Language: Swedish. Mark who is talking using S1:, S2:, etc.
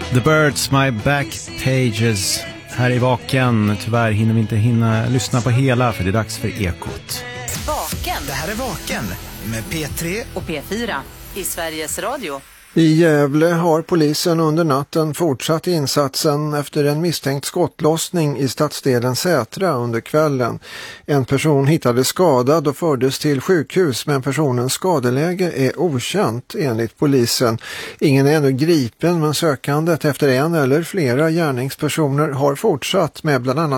S1: The Birds, My Back Pages. Här i Vaken. Tyvärr hinner vi inte lyssna på hela, för det är dags för Ekot.
S2: Vaken.
S3: Det här är Vaken med P3
S2: och P4 i Sveriges Radio.
S4: I Gävle har polisen under natten fortsatt insatsen efter en misstänkt skottlossning i stadsdelen Sätra under kvällen. En person hittades skadad och fördes till sjukhus, men personens skadeläge är okänt enligt polisen. Ingen är ännu gripen, men sökandet efter en eller flera gärningspersoner har fortsatt med bland annat